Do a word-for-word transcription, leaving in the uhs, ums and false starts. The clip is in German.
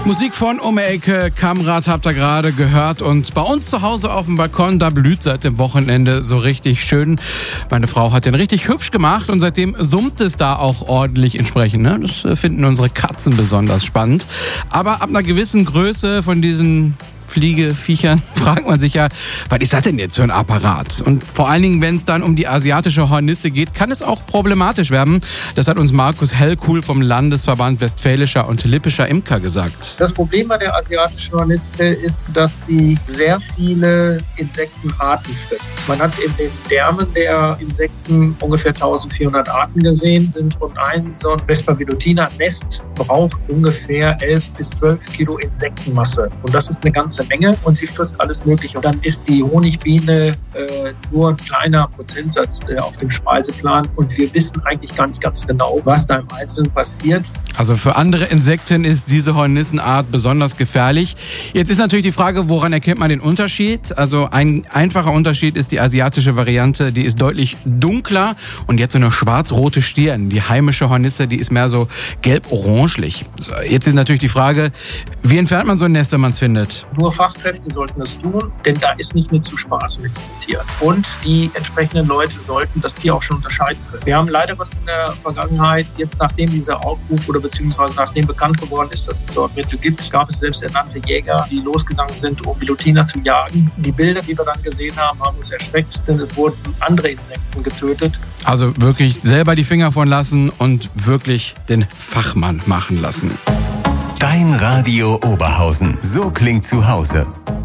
Musik von um die Ecke, Kamrat habt ihr gerade gehört, und bei uns zu Hause auf dem Balkon, da blüht seit dem Wochenende so richtig schön. Meine Frau hat den richtig hübsch gemacht und seitdem summt es da auch ordentlich entsprechend. Ne? Das finden unsere Katzen besonders spannend. Aber ab einer gewissen Größe von diesen Fliegeviechern fragt man sich ja, was ist das denn jetzt für ein Apparat? Und vor allen Dingen, wenn es dann um die asiatische Hornisse geht, kann es auch problematisch werden. Das hat uns Markus Hellkuhl vom Landesverband Westfälischer und Lippischer Imker gesagt. Das Problem bei der asiatischen Hornisse ist, dass sie sehr viele Insektenarten frisst. Man hat in den Därmen der Insekten ungefähr eintausendvierhundert Arten gesehen. Und ein so ein Vespa-Velutina-Nest braucht ungefähr elf bis zwölf Kilo Insektenmasse. Und das ist eine ganze Menge, und sie frisst alles Mögliche. Und dann ist die Honigbiene äh, nur ein kleiner Prozentsatz äh, auf dem Speiseplan, und wir wissen eigentlich gar nicht ganz genau, was da im Einzelnen passiert. Also für andere Insekten ist diese Hornissenart besonders gefährlich. Jetzt ist natürlich die Frage, woran erkennt man den Unterschied? Also ein einfacher Unterschied ist die asiatische Variante, die ist deutlich dunkler und jetzt so eine schwarz-rote Stirn. Die heimische Hornisse, die ist mehr so gelb-orangelich. Jetzt ist natürlich die Frage, wie entfernt man so ein Nest, wenn man es findet? Nur Fachkräfte sollten das tun, denn da ist nicht mehr zu spaßen mit diesen Tieren. Und die entsprechenden Leute sollten das Tier auch schon unterscheiden können. Wir haben leider was in der Vergangenheit, jetzt nachdem dieser Aufruf oder beziehungsweise nachdem bekannt geworden ist, dass es dort Mittel gibt, gab es selbsternannte Jäger, die losgegangen sind, um Velutina zu jagen. Die Bilder, die wir dann gesehen haben, haben uns erschreckt, denn es wurden andere Insekten getötet. Also wirklich selber die Finger von lassen und wirklich den Fachmann machen lassen. Dein Radio Oberhausen. So klingt zu Hause.